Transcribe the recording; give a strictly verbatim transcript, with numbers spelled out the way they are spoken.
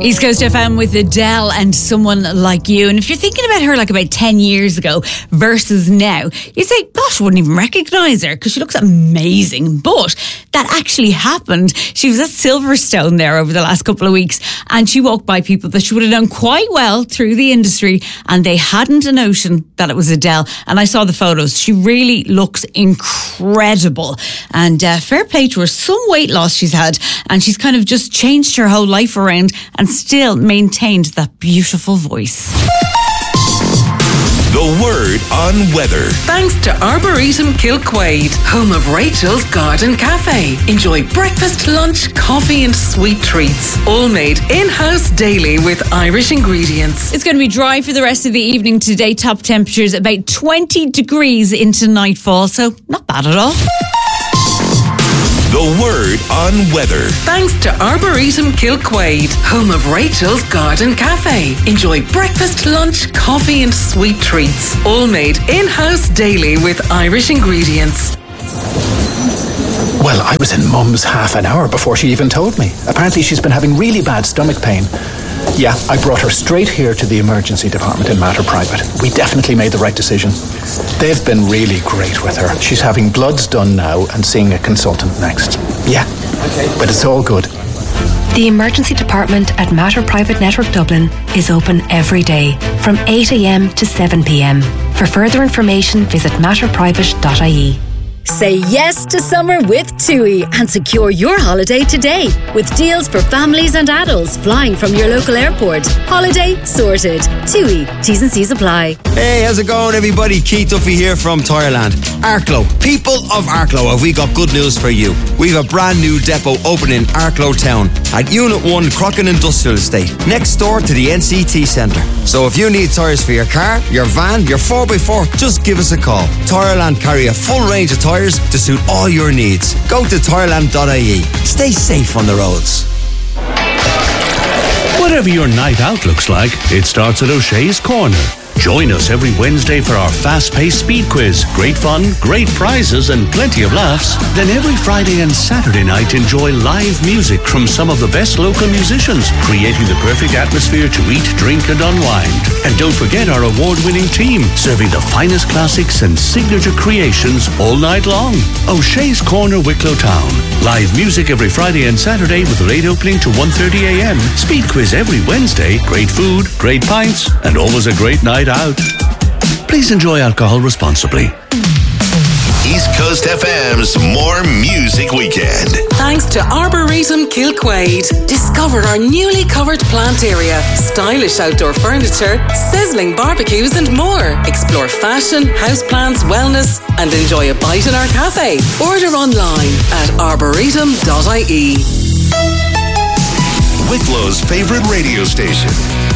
East Coast F M with Adele and Someone Like You. And if you're thinking about her like about ten years ago versus now, you say, gosh, I wouldn't even recognise her because she looks amazing. But that actually happened. She was at Silverstone there over the last couple of weeks, and she walked by people that she would have known quite well through the industry, and they hadn't a notion that it was Adele. And I saw the photos. She really looks incredible. And uh, fair play to her. Some weight loss she's had, and she's kind of just changed her whole life around and still maintained that beautiful voice. The Word on Weather. Thanks to Arboretum Kilquade, home of Rachel's Garden Cafe. Enjoy breakfast, lunch, coffee and sweet treats. All made in-house daily with Irish ingredients. It's going to be dry for the rest of the evening today. Top temperatures about twenty degrees into nightfall, so not bad at all. The Word on Weather. Thanks to Arboretum Kilquade, home of Rachel's Garden Cafe. Enjoy breakfast, lunch, coffee and sweet treats. All made in-house daily with Irish ingredients. Well, I was in Mum's half an hour before she even told me. Apparently she's been having really bad stomach pain. Yeah, I brought her straight here to the emergency department in Mater Private. We definitely made the right decision. They've been really great with her. She's having bloods done now and seeing a consultant next. Yeah, okay. But it's all good. The emergency department at Mater Private Network Dublin is open every day from eight a.m. to seven p.m. For further information, visit mater private dot I E. Say yes to summer with TUI and secure your holiday today with deals for families and adults flying from your local airport. Holiday sorted. TUI. T's and C's apply. Hey, how's it going, everybody? Keith Duffy here from Tireland. Arklow. People of Arklow, have we got good news for you? We've a brand new depot opening in Arklow Town at Unit one Crocken Industrial Estate, next door to the N C T Centre. So if you need tyres for your car, your van, your four by four, just give us a call. Tireland carry a full range of tyres to suit all your needs. Go to tireland dot I E. Stay safe on the roads. Whatever your night out looks like, it starts at O'Shea's Corner. Join us every Wednesday for our fast-paced speed quiz. Great fun, great prizes and plenty of laughs. Then every Friday and Saturday night, enjoy live music from some of the best local musicians, creating the perfect atmosphere to eat, drink and unwind. And don't forget our award-winning team, serving the finest classics and signature creations all night long. O'Shea's Corner, Wicklow Town. Live music every Friday and Saturday with late opening to one thirty a.m. Speed quiz every Wednesday. Great food, great pints and always a great night out. Please enjoy alcohol responsibly. East Coast F M's More Music Weekend. Thanks to Arboretum Kilquade. Discover our newly covered plant area, stylish outdoor furniture, sizzling barbecues and more. Explore fashion, houseplants, wellness and enjoy a bite in our cafe. Order online at arboretum dot I E. Wicklow's favorite radio station.